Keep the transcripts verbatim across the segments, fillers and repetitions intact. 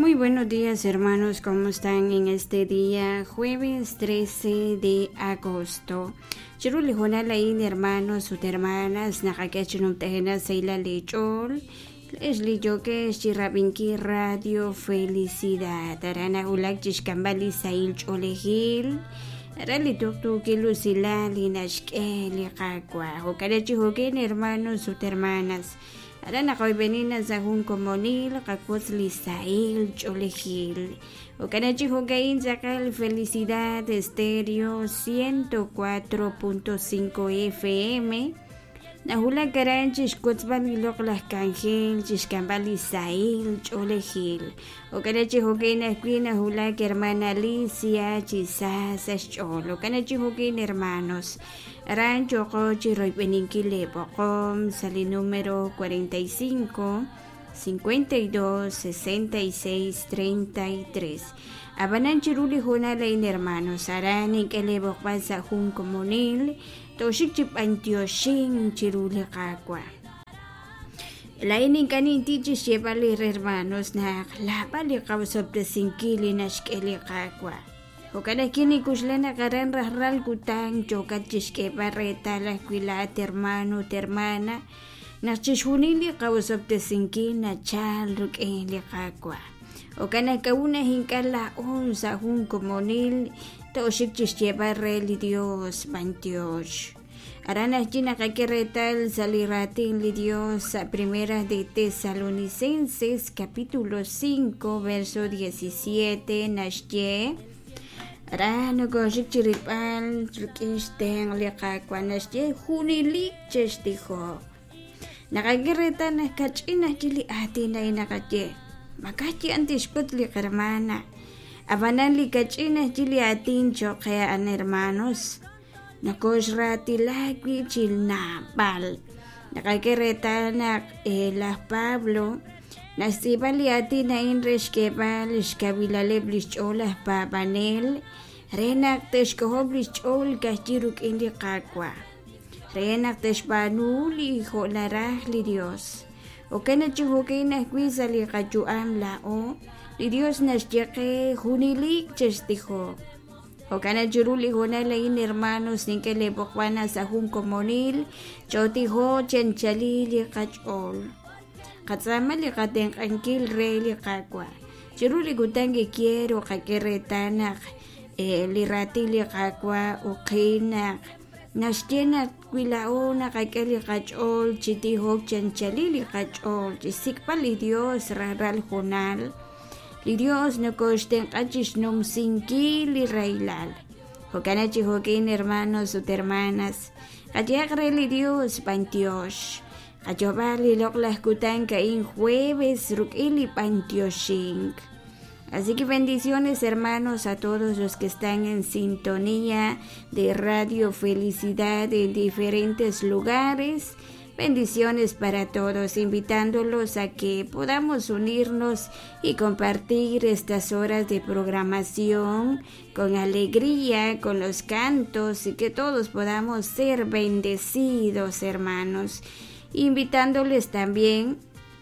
Muy buenos días, hermanos, ¿cómo están en este día? Jueves trece de agosto. Chiruli Jonalain, hermanos, sus hermanas, Nakakachinum Tejena Seila Lechol, Leslie Joke, Chirabinki Radio Felicidad, Arana Ulak Chishkambali Sail Cholehil, Arali Tuktu Kilusila, Linashke, Likakwa, Hokarachi Hoken, hermanos, sus hermanas. Arana koy benina zahun komonil kakos lisail cholejil. Okanachi hogain zakal Felicidad Estéreo ciento cuatro punto cinco F M. Nahula karan chishkotzban ilok las kanjil chishkambal lisail cholejil. Okanachi hogain asquina hula que hermana Alicia chisas chol. Okanachi hogain hermanos. Rancho Cochi Roy Beninkile Bocom, Sali número cuarenta y cinco, cincuenta y dos, sesenta y seis, treinta y tres. Abanan Chiruli Jonalain, hermanos, Arani Kele Bocbasa Jun Comunil, Toshik Chip Antioshin Chiruli Kakwa. La Ininkani Tichis Chevali, hermanos, na la Pali Kausop de Sinkili Nashkeli Kakwa. Okana kini kuslena karan rahral kutang chokat chiske barreta la kuila hermano hermana na chishunili kawasop te sinki na chal ruk eli kakwa. Okana kauna hinkala onza hun komonil to shik chiske barreli Dios bantios. Arana china kakeretal saliratin li Dios a primera de Tesalonicenses capítulo cinco verso diecisiete nashye. Rano ko chiripal trukisteng liqakwanas je hunilik chestijo. Nakagireta na kachina chili ati na inakache. Makachi antis kutli hermana. Abanan li kachina chili atin chokea an hermanos. Nakosrati lagwi chil na bal. Nakagireta na la Pablo. Nasibali ati na inres kebal iskabila leblis olas papanel renak teshkohoblis ol kachiruk indi kakwa renak teshpanuli holarah li Dios okena chihokena kwisa li kachuam la o li Dios nasjeke hunilik chestijo okana chiruli honala in hermanos ninkele bokwana sa hun komonil chotiho chenchali li kachol Katsamali kateng ankil reli kakwa. Chiruli gutangi quiero kakeretanak eh, lirati li kakwa ukinak. Nashtena kwilaona kakeli kachol chitihok chanchali li kachol. Chisikpa li Dios raral jonal. Li Dios no koshten kachis num sinki li railal. Hokana chihokin hermanos o hermanas. Kayagre li Dios pantiosh. Ayobali lok la escutan que en jueves rukili pantioshink. Así que bendiciones, hermanos, a todos los que están en sintonía de Radio Felicidad en diferentes lugares. Bendiciones para todos, invitándolos a que podamos unirnos y compartir estas horas de programación con alegría, con los cantos y que todos podamos ser bendecidos, hermanos. Invitándoles también,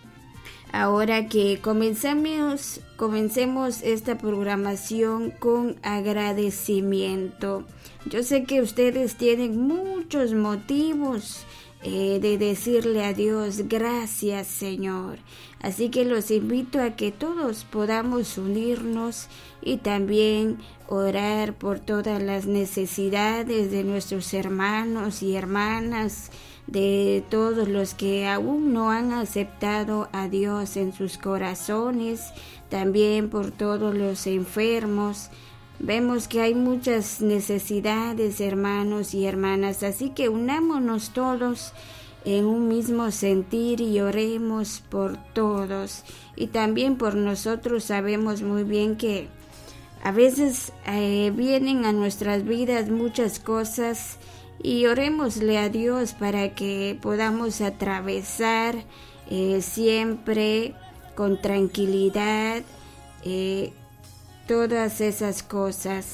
ahora que comenzamos, comencemos esta programación con agradecimiento. Yo sé que ustedes tienen muchos motivos eh, de decirle a Dios, gracias Señor. Así que los invito a que todos podamos unirnos y también orar por todas las necesidades de nuestros hermanos y hermanas, de todos los que aún no han aceptado a Dios en sus corazones, también por todos los enfermos. Vemos que hay muchas necesidades, hermanos y hermanas, así que unámonos todos en un mismo sentir y oremos por todos. Y también por nosotros sabemos muy bien que a veces eh, vienen a nuestras vidas muchas cosas y orémosle a Dios para que podamos atravesar eh, siempre con tranquilidad eh, todas esas cosas.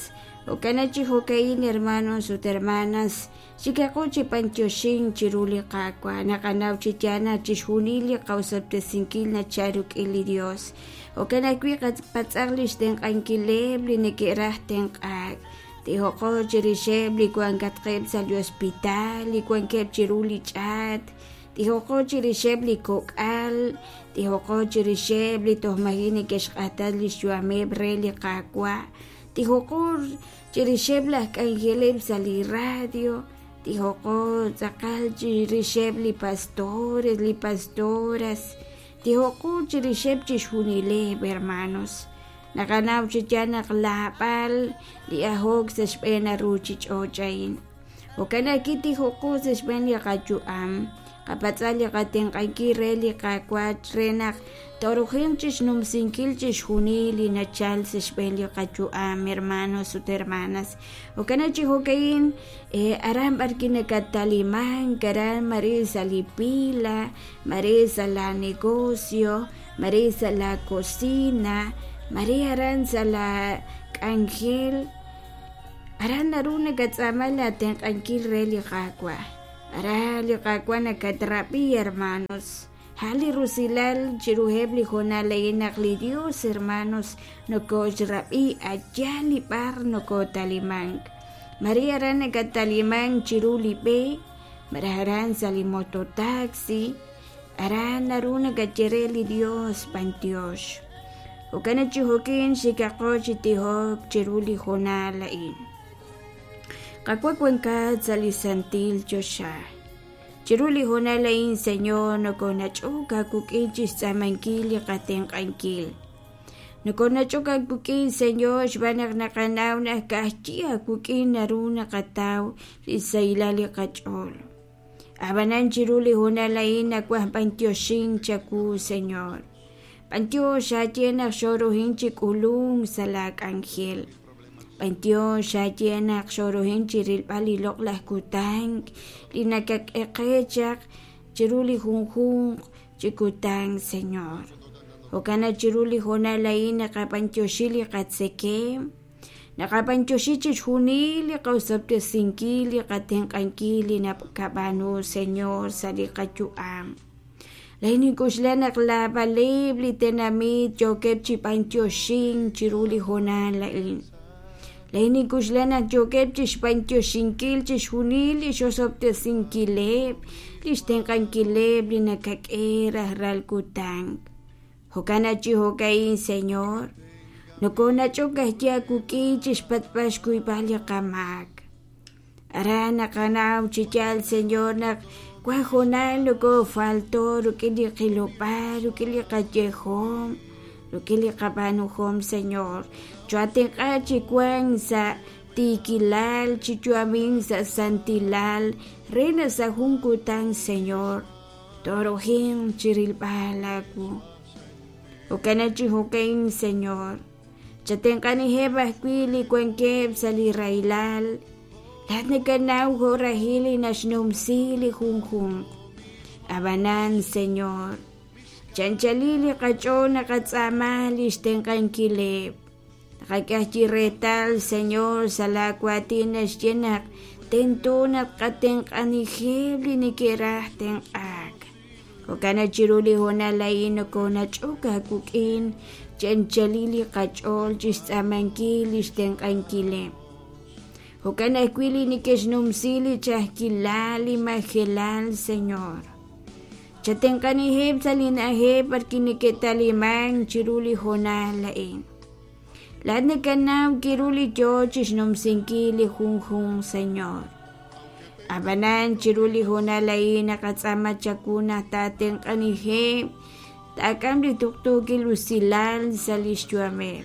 Okanachi hokain hermanos o hermanas, chikakochi panchoshin chiruli kakwa, nakanaw chitiana chishunili kausapte sinkil na charuk ili Dios. Okanakwi patsarlish ten kankilebli nikirah ten kak. Tihoko chirishebli kuangat keb sa hospital, kuan keb chiruli chat. Tihoko chirishebli kokal, tihoko chirishebli tohmahini keshkatadli shuamebreli kakwa. Tihoko chirishebla kangeleb sali radio. Tihoko zakal chirishebli pastores, li pastoras. Tihoko chirisheb chishunileb hermanos. Nakanaw chitiana klapal li ahog sa shpena ruchich ochain. Okanaki tihoko sa shpena kachuam. Kapatsali kating kankireli kakwat renak toruhin chis numsinkil chis hunili na chal sa shpelyo kachuam hermanos o hermanas. O kana chihokain eh, aram arkina kataliman karan marisa lipila, marisa la negosyo, marisa la cocina, maria aran sa la kanghel, aran naruna katsamala ten kankil reli kakwa. Arali kakwana katrapi hermanos. Hali rusilal chiruhebli honalay nakli Dios hermanos. No ko rapi ajali par no ko talimang. Maria rana katalimang chirulipe. Maraharan sa limoto taxi. Aran naruna kachireli Dios pantios. O kana chihokin shikako chitihok chiruli honalain. Kakwakwankat sa lisantil Diyosya. Chiruli honalain Senyor no konacho kakukinchis sa mangkili kateng kankil. No konacho kakukin Senyor shbanak nakanaw na kahchia kukin naruna kataw sa ilali kachol. Abanan chiruli honalain na kwah pantiyoshin chaku Senyor. Pantiyosya tiena shorohin chikulung sa lag anghel. Pantyo siya tiyanak sorohin chiril palilok lah kutang, linakak ekechak, chiruli hunghung, chikutang Senyor. O kana chiruli honalain nakapantyo shili katsekem, nakapantyo shichich hunili kausapte singkili kateng kankili na kabano Senyor sa likachuam. Laini kusla naklabalibli tenamit jokep chipantyo shing chiruli honalain. Laini kuslana joket chis pantyo shinkil chis hunil isosopte sinkileb listen kankileb linakakera ralkutang. Hokana chi hokain Senyor. Nokona chokah tia kuki chis patpas kuy palya kamak. Arana kanaw chichal Senyor nak kwajonal loko falto rukili kilopar rukili kachehom. Rukili kapanuhom Senyor. Chuating kachikwang sa tikilal, chichuaming sa santilal, rena sa hungkutang Senyor. Torohin chirilpalaku. O kanachihukain Senyor. Chating kanihebah kwili kwengkeb sa lirailal. Lahat na kanaw horahili na shnumsili hunghung. Abanan Senyor. Chanchalili kachona katsama listen kankileb. Nakakachiretal Senyor sa lakwatinas jenak tentunat kateng kanihebli nikirah teng ak. O kana chiruli honalain o kona choka kukin chanchalili kachol chistamanki listen kankileb. O kana kwili nikesnumsili chahkilali mahelal Senyor. Chateng kaniheb sa linaheb at kinikitalimang chiruli honalain. Lahat na kanaw kiruli Diyos numsingkili hunghung Senyor. Abanan chiruli honalain nakatsama chakuna tateng kaniheb takam dituktukil usilal sa listyuame.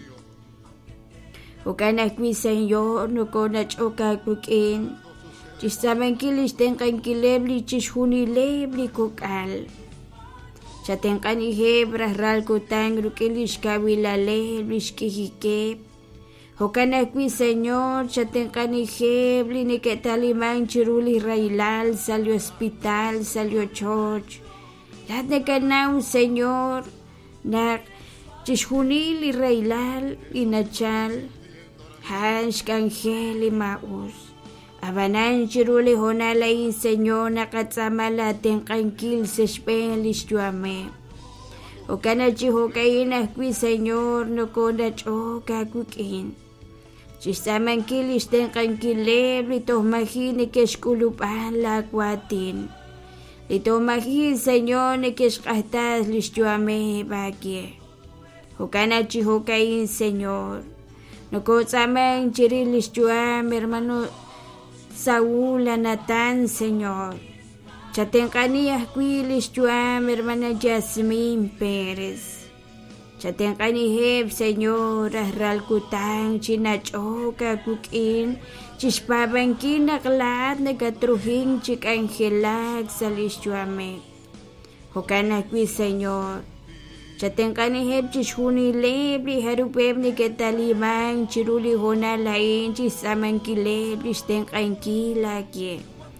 O kanakwi Senyor no konach o kakukin. Chistaman kilis ten kankilebli chishunilebli kukal. Sa ten kanihebra ral kutang rukilis kawilalebli skihikep. Hokanakwi Senyor sa ten kanihebli ni ketalimang chiruli railal sa li hospital sa li church. Lahat na kanaw Senyor na chishunili railal inachal. Hans Kangeli Maus. Abanan chiruli honalain Señor nakatzamala tenkankil se spelis tuame. O kana chihokaina kui Señor no konda choka kukin. Chisamankil tenkankile lito mahini keskulupan la kuatin. Lito mahi Señor ne keskahtas listuame bakie. O kana chihokain Señor. No kotsaman chirilis tuame hermano Saúl Natán, Señor. Chatencani Aquiles Tuam, hermana Yasmín Pérez. Chatencani Heb, Señor, Ralcután, Chinachoca, Cuquín, Chispabanquín, Aglat, Negatrujín, Chic Angelac, Salis Tuame. Hocanaqui, Señor. Chatencani Heb, Chishuni Lebri, Harupeb, Niquetalimán, Chiruli Honalain, Chisamanqui Lebri, Stencanquila, que.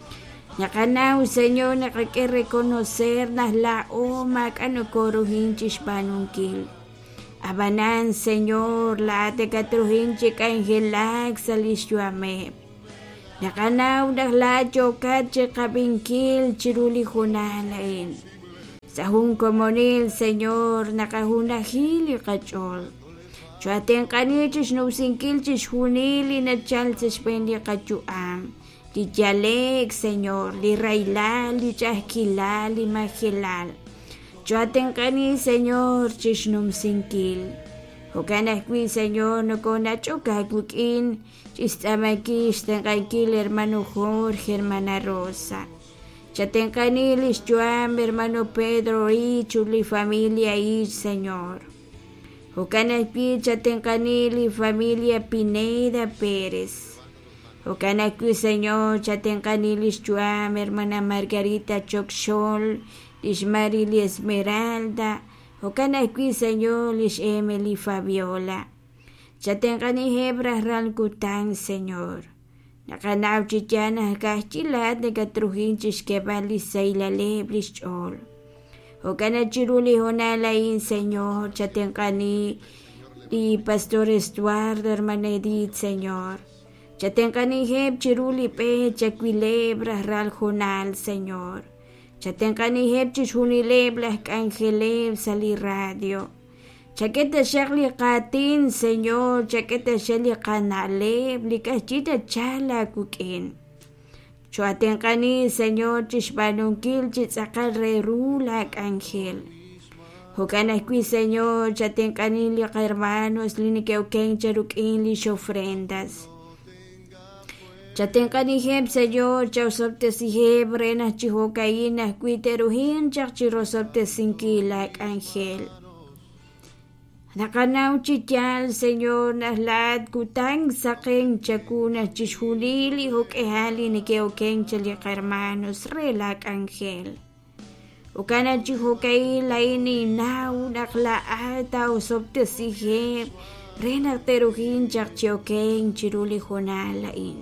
Nakanau, Señor, nakake reconocer nas la oma, cano corujín, Chispanunquil. Abanan, Señor, la Tecatrujín, Chicangelac, Salis Tuame. Nakanau, nas la Chocat, Chicabinquil, Chiruli Honalain. Sahun komonil, Señor, nakahuna hili kachol. Chuaten kanichis no sinkilchis hunili na chalses pendi kachuam. Li jalek, Señor, li railal, li chahkilal, li mahilal. Chuaten kani, Señor, chisnum sinkil. Hokanakwi, Señor, no konachoka kukin. Chistamakish, tenkaikil, hermano Jorge, hermana Rosa. Chatencanilis, Joam, hermano Pedro, y chuli familia, y Señor. Hocanaqui, Chatencanili, familia Pineda Pérez. Hocanaqui, Señor, Chatencanilis, Joam, hermana Margarita Choxol, Lish Marili Esmeralda. Hocanaqui, Señor, Lish Emily Fabiola. Chatencani Hebras Ralcután, Señor. Nakanaw chichana kachilat de katrujinchis que valisay la lebris chol. O kana chiruli honalain, Señor, chatencani y Pastor Estuardo, hermana Edith, Señor. Chatencani heb chiruli pe chaquilebras ral jonal, Señor. Chatencani heb chichunileblas cangeleb sali radio. Chaqueta Shirley Katin, Señor, chaqueta Shirley Kanale, Blicachita Chala Kukin. Chuatencani, Señor, Chishbanunkil, Chitzakal Rulak Angel. Hokanaqui, Señor, Chatencani, hermanos, Linikeuken, Charukin, Lish ofrendas. Chatencani Heb, Señor, Chausoptes y Heb, Renas Chihocaínas, Quiteruhin, Chachirosoptes Sinkilak Angel. Nakanaw chichal, Señor, naslat kutang saking chakuna chishulili hukehali ni keokeng chalik hermanos relak angel. Ukana chihukay laini naw naklaata usopte siheb renak teruhin chak chiokeng chiruli honalain.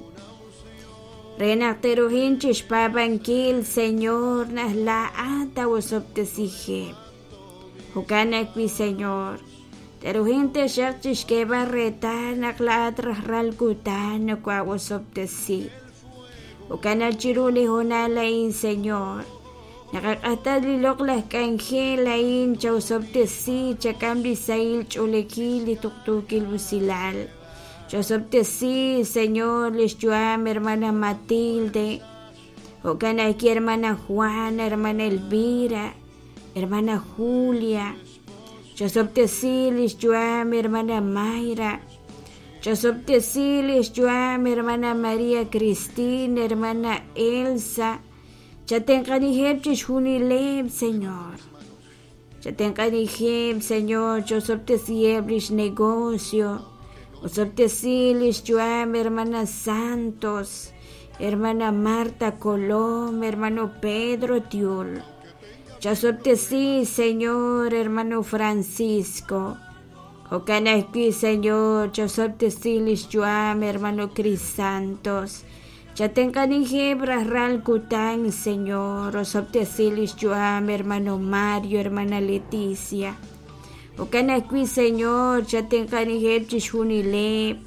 Renak teruhin chishpabankil, Señor, naslaata usopte siheb. Ukana kwi, Señor. Pero gente shakchish que barreta naklatras ralkutan no kwawasop de si. O kanachiruli honalain, Señor. Nakakatadlilok las kanjelain chausop de si chakambli sail chulekili tuktukil busilal. Chausop de si, Señor, les yuam, hermana Matilde. O kanaki hermana Juana, hermana Elvira, hermana Julia. Chosoptesilis Joam, hermana Mayra. Chosoptesilis Joam, hermana María Cristina, hermana Elsa. Chatencaniheb chishunileb, Señor. Chatencaniheb, Señor, chosoptesieblis negocio. Chosoptesilis Joam, hermana Santos, hermana Marta Colom, hermano Pedro Tiul. Chasoptesi, Señor, hermano Francisco. Hokanaki, Señor, chasoptesi lishuam, hermano Crisantos. Chatencani hebras ralcután, Señor, osoptesi lishuam, hermano Mario, hermana Leticia. Hokanaki, Señor, chatencani heb chishunileb,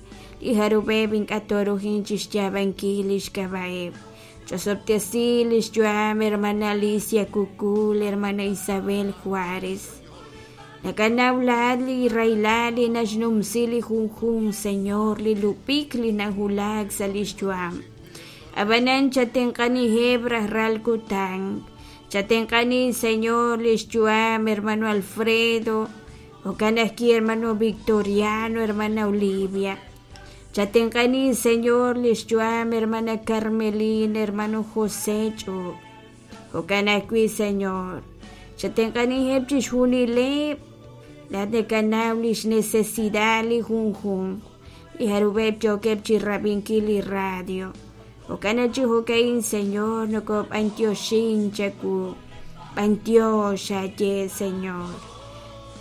Iharubebin katorohinchis yabankilis kabaeb. Chosoptiasilis yuam, hermana Alicia Cucul, hermana Isabel Juárez. Nakanawladli, raylali, najnumsili junjun, Señor, li lupikli nahulag salis yuam. Abanan chatenkani hebras ralkutang. Chatenkani, Señor, lis yuam, hermano Alfredo. Okanaski, hermano Victoriano, hermana Olivia. Chatenkani, Señor, lis yuam, hermana Carmelina, hermano José Cho. Okanaki, Señor. Chatenkani hepchis hunilep. La de canablis necesidad jun jun. Y harubep chokepchi rabinkili radio. Okanachi hokain, Señor, no cop antioshin chaku. Antio shaye, Señor.